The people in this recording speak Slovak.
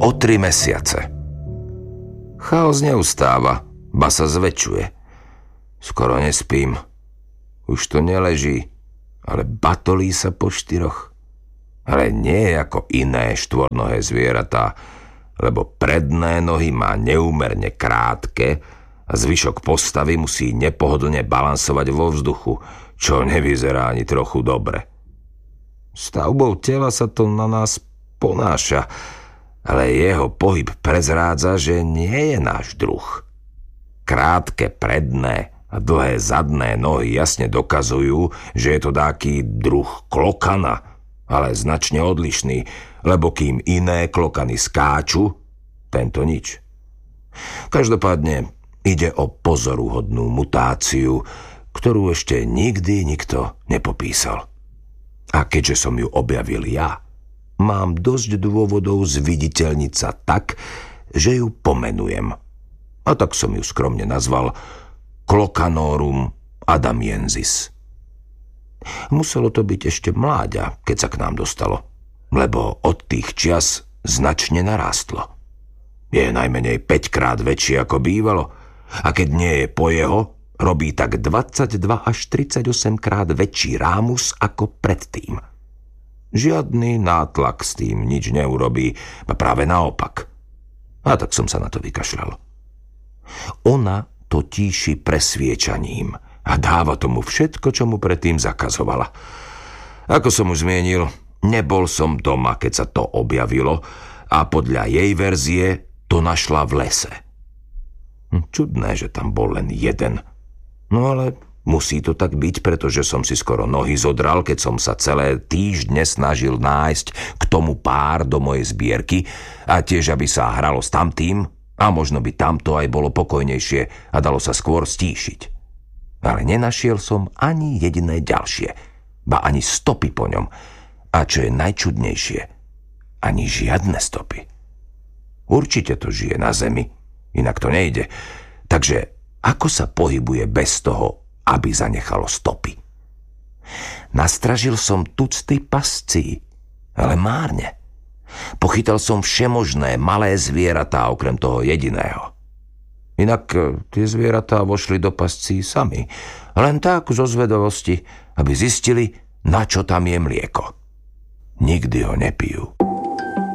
o 3 mesiace. Chaos neustáva, ba sa zväčšuje. Skoro nespím. Už to neleží, ale batolí sa po 4. Ale nie ako iné štvornohé zvieratá, lebo predné nohy má neúmerne krátke a zvyšok postavy musí nepohodlne balansovať vo vzduchu, čo nevyzerá ani trochu dobre. Stavbou tela sa to na nás ponáša, ale jeho pohyb prezrádza, že nie je náš druh. Krátke predné a dlhé zadné nohy jasne dokazujú, že je to dáky druh klokana, ale značne odlišný, lebo kým iné klokany skáču, tento nič. Každopádne ide o pozoruhodnú mutáciu, ktorú ešte nikdy nikto nepopísal. A keďže som ju objavil ja, mám dosť dôvodov zviditeľniť sa tak, že ju pomenujem. A tak som ju skromne nazval Klokanorum adamiensis. Muselo to byť ešte mláďa, keď sa k nám dostalo, lebo od tých čias značne narástlo. Je najmenej 5-krát väčšie ako bývalo a keď nie je po jeho, robí tak 22 až 38 krát väčší rámus ako predtým. Žiadny nátlak s tým nič neurobí, a práve naopak. A tak som sa na to vykašľal. Ona to tíši presviečaním a dáva tomu všetko, čo mu predtým zakazovala. Ako som už zmienil, nebol som doma, keď sa to objavilo a podľa jej verzie to našla v lese. Čudné, že tam bol len jeden. No ale musí to tak byť, pretože som si skoro nohy zodral, keď som sa celé týždne snažil nájsť k tomu pár do mojej zbierky a tiež, aby sa hralo s tamtým a možno by tamto aj bolo pokojnejšie a dalo sa skôr stíšiť. Ale nenašiel som ani jediné ďalšie, ba ani stopy po ňom. A čo je najčudnejšie, ani žiadne stopy. Určite to žije na zemi, inak to nejde. Takže ako sa pohybuje bez toho, aby zanechalo stopy? Nastražil som tucty pascí, ale márne. Pochytal som všemožné malé zvieratá okrem toho jediného. Inak tie zvieratá vošli do pascí sami, len tak zo zvedavosti, aby zistili, na čo tam je mlieko. Nikdy ho nepijú.